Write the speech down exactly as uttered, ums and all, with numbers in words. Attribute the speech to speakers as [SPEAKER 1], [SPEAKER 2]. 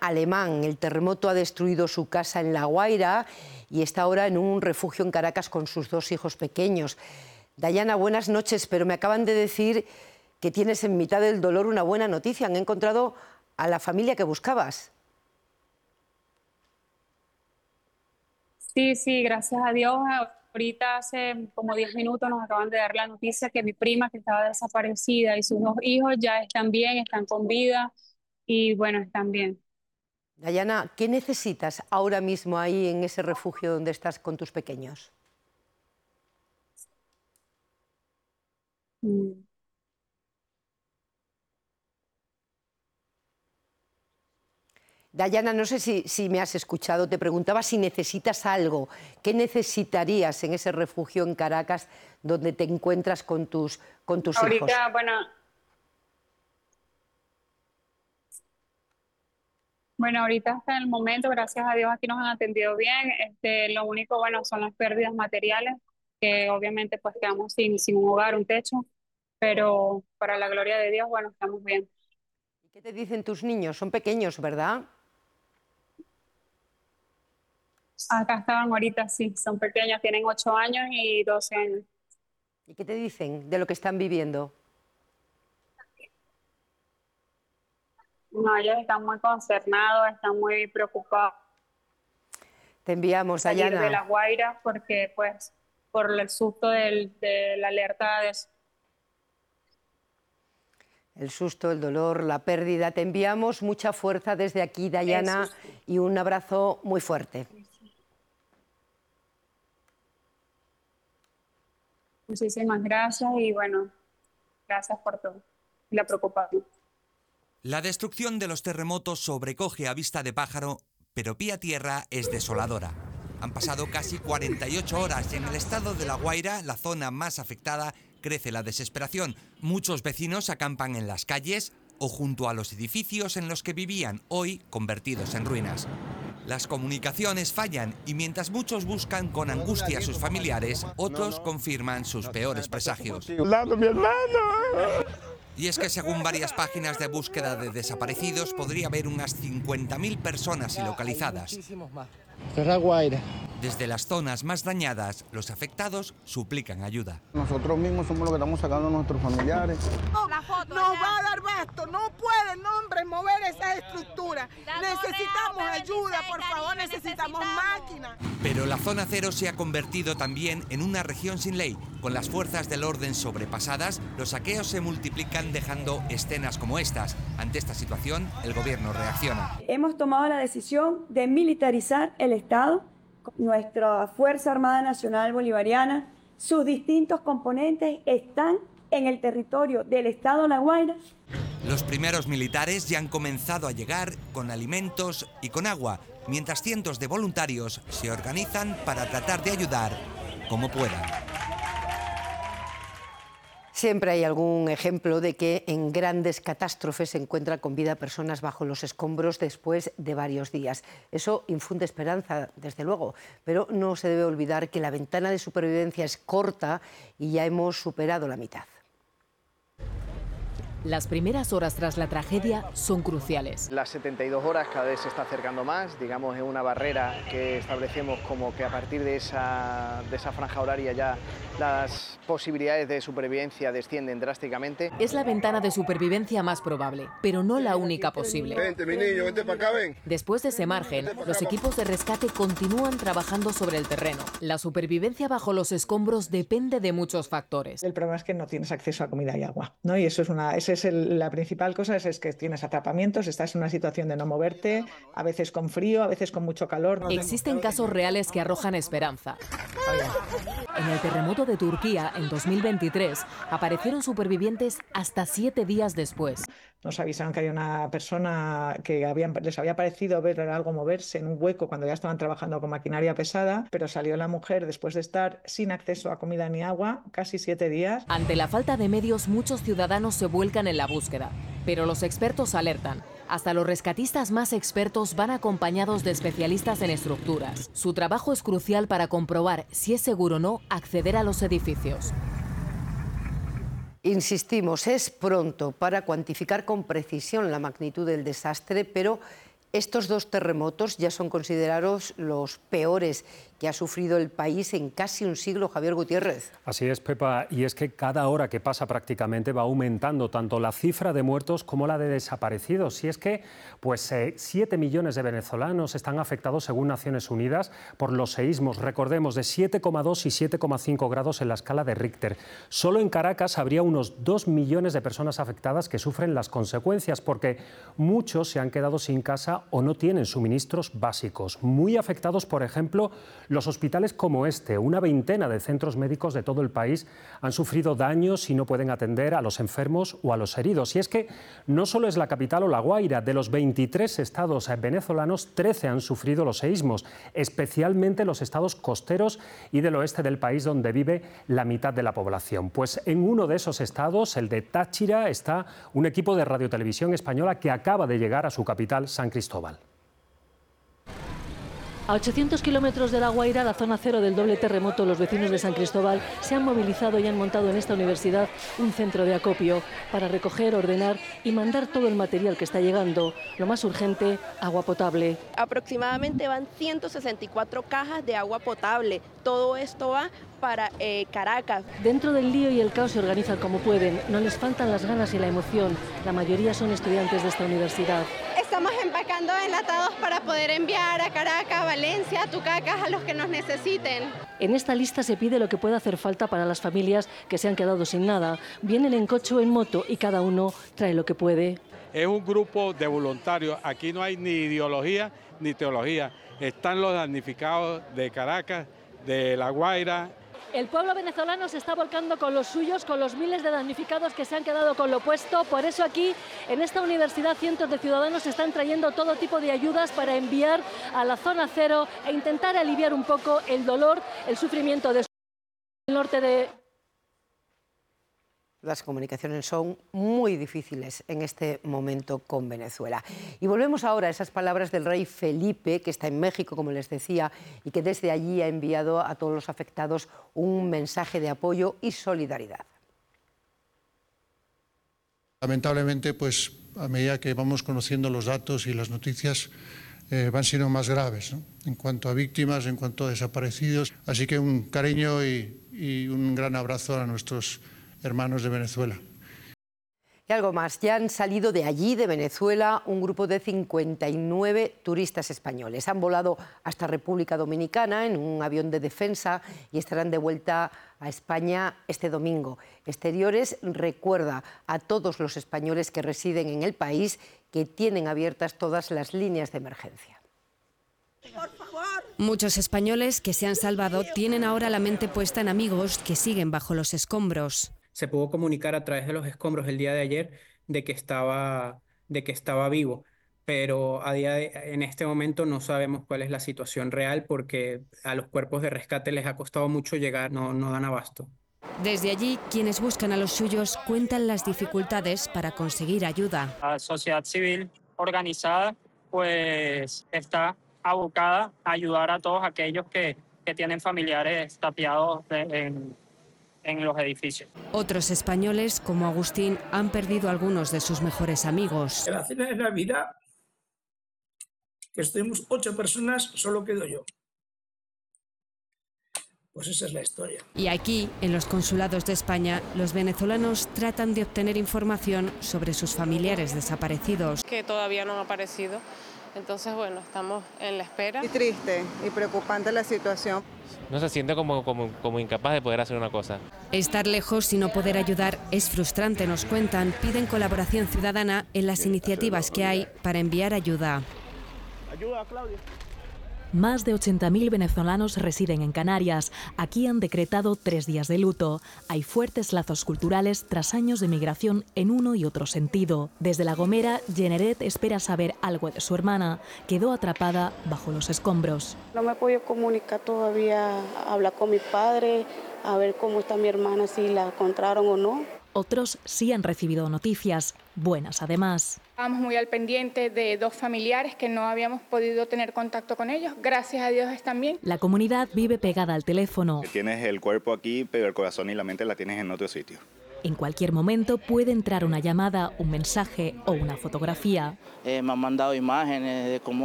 [SPEAKER 1] alemán. El terremoto ha destruido su casa en La Guaira y está ahora en un refugio en Caracas con sus dos hijos pequeños. Dayana, buenas noches, pero me acaban de decir que tienes en mitad del dolor una buena noticia. Han encontrado a la familia que buscabas.
[SPEAKER 2] Sí, sí, gracias a Dios. Ahorita hace como diez minutos nos acaban de dar la noticia que mi prima, que estaba desaparecida, y sus dos hijos ya están bien, están con vida y bueno, están bien.
[SPEAKER 1] Dayana, ¿qué necesitas ahora mismo ahí en ese refugio donde estás con tus pequeños?
[SPEAKER 2] Mm.
[SPEAKER 1] Dayana, no sé si, si me has escuchado, te preguntaba si necesitas algo. ¿Qué necesitarías en ese refugio en Caracas donde te encuentras con tus, con tus hijos?
[SPEAKER 2] Ahorita, bueno, bueno, ahorita hasta el momento, gracias a Dios, aquí nos han atendido bien. Este, lo único, bueno, son las pérdidas materiales, que obviamente pues quedamos sin, sin un hogar, un techo, pero para la gloria de Dios, bueno, estamos bien.
[SPEAKER 1] ¿Y qué te dicen tus niños? Son pequeños, ¿verdad?
[SPEAKER 2] Acá estaban ahorita, sí, son pequeños, tienen ocho años y doce años.
[SPEAKER 1] ¿Y qué te dicen de lo que están viviendo?
[SPEAKER 2] No, ellos están muy concernados, están muy preocupados
[SPEAKER 1] Te
[SPEAKER 2] de
[SPEAKER 1] enviamos,
[SPEAKER 2] salir de
[SPEAKER 1] Dayana.
[SPEAKER 2] La Guaira porque, pues, por el susto del, de la alerta de...
[SPEAKER 1] El susto, el dolor, la pérdida. Te enviamos mucha fuerza desde aquí, Dayana,
[SPEAKER 2] Eso, sí.
[SPEAKER 1] y un abrazo muy fuerte.
[SPEAKER 2] Muchísimas gracias y bueno, gracias por todo y la preocupación.
[SPEAKER 3] La destrucción de los terremotos sobrecoge a vista de pájaro, pero pie a tierra es desoladora. Han pasado casi cuarenta y ocho horas y en el estado de La Guaira, la zona más afectada, crece la desesperación. Muchos vecinos acampan en las calles o junto a los edificios en los que vivían, hoy convertidos en ruinas. Las comunicaciones fallan y mientras muchos buscan con angustia a sus familiares, otros confirman sus peores presagios. Y es que según varias páginas de búsqueda de desaparecidos, podría haber unas cincuenta mil personas ilocalizadas. Desde las zonas más dañadas, los afectados suplican ayuda.
[SPEAKER 4] Nosotros mismos somos los que estamos sacando a nuestros familiares.
[SPEAKER 5] La foto, nos va a dar basto, no puede el hombre mover esa estructura. Necesitamos ayuda, por favor, necesitamos máquinas.
[SPEAKER 3] Pero la zona cero se ha convertido también en una región sin ley. Con las fuerzas del orden sobrepasadas, los saqueos se multiplican dejando escenas como estas. Ante esta situación, el gobierno reacciona.
[SPEAKER 6] Hemos tomado la decisión de militarizar el Estado. Nuestra Fuerza Armada Nacional Bolivariana, sus distintos componentes están en el territorio del Estado La Guaira.
[SPEAKER 3] Los primeros militares ya han comenzado a llegar con alimentos y con agua, mientras cientos de voluntarios se organizan para tratar de ayudar como puedan.
[SPEAKER 1] Siempre hay algún ejemplo de que en grandes catástrofes se encuentran con vida personas bajo los escombros después de varios días. Eso infunde esperanza, desde luego, pero no se debe olvidar que la ventana de supervivencia es corta y ya hemos superado la mitad.
[SPEAKER 7] Las primeras horas tras la tragedia son cruciales.
[SPEAKER 8] Las setenta y dos horas cada vez se está acercando más, digamos, es una barrera que establecemos como que a partir de esa, de esa franja horaria ya las posibilidades de supervivencia descienden drásticamente.
[SPEAKER 7] Es la ventana de supervivencia más probable, pero no la única posible.
[SPEAKER 4] Vente, mi niño, vente para acá, ven.
[SPEAKER 7] Después de ese margen, los equipos de rescate continúan trabajando sobre el terreno. La supervivencia bajo los escombros depende de muchos factores.
[SPEAKER 9] El problema es que no tienes acceso a comida y agua, ¿no? Y eso es una, ese es el, la principal cosa, es, es que tienes atrapamientos, estás en una situación de no moverte, a veces con frío, a veces con mucho calor.
[SPEAKER 7] Existen casos reales que arrojan esperanza. En el terremoto de Turquía, en dos mil veintitrés, aparecieron supervivientes hasta siete días después.
[SPEAKER 9] Nos avisaron que había una persona que habían, les había parecido ver algo moverse en un hueco cuando ya estaban trabajando con maquinaria pesada, pero salió la mujer después de estar sin acceso a comida ni agua, casi siete días.
[SPEAKER 7] Ante la falta de medios, muchos ciudadanos se vuelcan en la búsqueda, pero los expertos alertan. Hasta los rescatistas más expertos van acompañados de especialistas en estructuras. Su trabajo es crucial para comprobar si es seguro o no acceder a los edificios.
[SPEAKER 1] Insistimos, es pronto para cuantificar con precisión la magnitud del desastre, pero Estos dos terremotos ya son considerados los peores que ha sufrido el país en casi un siglo, Javier Gutiérrez.
[SPEAKER 10] Así es, Pepa, y es que cada hora que pasa prácticamente va aumentando tanto la cifra de muertos como la de desaparecidos. Y es que pues, eh, siete millones de venezolanos están afectados, según Naciones Unidas, por los seísmos, recordemos, de siete coma dos y siete coma cinco grados en la escala de Richter. Solo en Caracas habría unos dos millones de personas afectadas que sufren las consecuencias, porque muchos se han quedado sin casa o no tienen suministros básicos. Muy afectados, por ejemplo, los hospitales como este. Una veintena de centros médicos de todo el país han sufrido daños y no pueden atender a los enfermos o a los heridos. Y es que no solo es la capital o La Guaira, de los veintitrés estados venezolanos, trece han sufrido los seísmos, especialmente los estados costeros y del oeste del país, donde vive la mitad de la población. Pues en uno de esos estados, el de Táchira, está un equipo de Radiotelevisión Española que acaba de llegar a su capital, San Cristóbal.
[SPEAKER 11] A ochocientos kilómetros de La Guaira, la zona cero del doble terremoto, los vecinos de San Cristóbal se han movilizado y han montado en esta universidad un centro de acopio para recoger, ordenar y mandar todo el material que está llegando. Lo más urgente, agua potable.
[SPEAKER 12] Aproximadamente van ciento sesenta y cuatro cajas de agua potable. Todo esto va para eh, Caracas.
[SPEAKER 11] Dentro del lío y el caos se organizan como pueden. No les faltan las ganas y la emoción. La mayoría son estudiantes de esta universidad.
[SPEAKER 13] Estamos empacando enlatados para poder enviar a Caracas, Valencia, Tucacas, a los que nos necesiten.
[SPEAKER 11] En esta lista se pide lo que pueda hacer falta para las familias que se han quedado sin nada. Vienen en coche o en moto y cada uno trae lo que puede.
[SPEAKER 14] Es un grupo de voluntarios. Aquí no hay ni ideología ni teología. Están los damnificados de Caracas, de La Guaira.
[SPEAKER 11] El pueblo venezolano se está volcando con los suyos, con los miles de damnificados que se han quedado con lo puesto. Por eso aquí, en esta universidad, cientos de ciudadanos están trayendo todo tipo de ayudas para enviar a la zona cero e intentar aliviar un poco el dolor, el sufrimiento del norte de...
[SPEAKER 1] Las comunicaciones son muy difíciles en este momento con Venezuela. Y volvemos ahora a esas palabras del rey Felipe, que está en México, como les decía, y que desde allí ha enviado a todos los afectados un mensaje de apoyo y solidaridad.
[SPEAKER 15] Lamentablemente, pues a medida que vamos conociendo los datos y las noticias, eh, van siendo más graves, ¿no? En cuanto a víctimas, en cuanto a desaparecidos. Así que un cariño y, y un gran abrazo a nuestros hermanos de Venezuela.
[SPEAKER 1] Y algo más, ya han salido de allí, de Venezuela, un grupo de cincuenta y nueve turistas españoles. Han volado hasta República Dominicana en un avión de defensa y estarán de vuelta a España este domingo. Exteriores recuerda a todos los españoles que residen en el país que tienen abiertas todas las líneas de emergencia.
[SPEAKER 16] Muchos españoles que se han salvado tienen ahora la mente puesta en amigos que siguen bajo los escombros.
[SPEAKER 17] Se pudo comunicar a través de los escombros el día de ayer de que estaba, de que estaba vivo, pero a día de, en este momento no sabemos cuál es la situación real porque a los cuerpos de rescate les ha costado mucho llegar, no, no dan abasto.
[SPEAKER 16] Desde allí, quienes buscan a los suyos cuentan las dificultades para conseguir ayuda.
[SPEAKER 18] La sociedad civil organizada pues está abocada a ayudar a todos aquellos que, que tienen familiares tapiados en en los edificios.
[SPEAKER 16] Otros españoles, como Agustín, han perdido a algunos de sus mejores amigos.
[SPEAKER 19] En la cena de Navidad, que estuvimos ocho personas, solo quedo yo. Pues esa es la historia.
[SPEAKER 16] Y aquí, en los consulados de España, los venezolanos tratan de obtener información sobre sus familiares desaparecidos.
[SPEAKER 20] Que todavía no han aparecido. Entonces, bueno, estamos en la espera.
[SPEAKER 21] Y triste y preocupante la situación.
[SPEAKER 22] No se siente como, como, como incapaz de poder hacer una cosa.
[SPEAKER 16] Estar lejos y no poder ayudar es frustrante, nos cuentan. Piden colaboración ciudadana en las iniciativas que hay para enviar ayuda.
[SPEAKER 21] Ayuda, Claudia.
[SPEAKER 23] Más de ochenta mil venezolanos residen en Canarias. Aquí han decretado tres días de luto. Hay fuertes lazos culturales tras años de migración en uno y otro sentido. Desde La Gomera, Jeneret espera saber algo de su hermana. Quedó atrapada bajo los escombros.
[SPEAKER 24] No me he podido comunicar todavía, hablar con mi padre, a ver cómo está mi hermana, si la encontraron o no.
[SPEAKER 23] Otros sí han recibido noticias, buenas además.
[SPEAKER 2] Estábamos muy al pendiente de dos familiares que no habíamos podido tener contacto con ellos. Gracias a Dios están bien.
[SPEAKER 23] La comunidad vive pegada al teléfono.
[SPEAKER 25] Tienes el cuerpo aquí, pero el corazón y la mente la tienes en otro sitio.
[SPEAKER 23] En cualquier momento puede entrar una llamada, un mensaje o una fotografía.
[SPEAKER 3] Eh, me han mandado imágenes de cómo